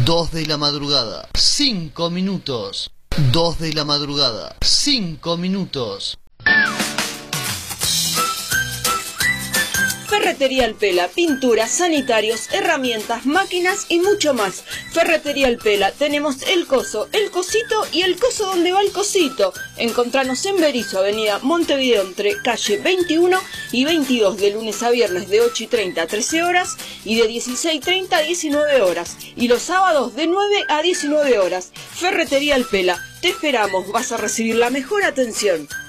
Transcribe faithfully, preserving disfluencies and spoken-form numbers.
dos de la madrugada, cinco minutos. dos de la madrugada, cinco minutos. Ferretería Alpela, pinturas, sanitarios, herramientas, máquinas y mucho más. Ferretería Alpela, tenemos el coso, el cosito y el coso donde va el cosito. Encontranos en Berisso, avenida Montevideo, entre calle veintiuno y veintidós, de lunes a viernes de ocho y treinta a trece horas y de dieciséis y treinta a diecinueve horas. Y los sábados de nueve a diecinueve horas. Ferretería Alpela, te esperamos, vas a recibir la mejor atención.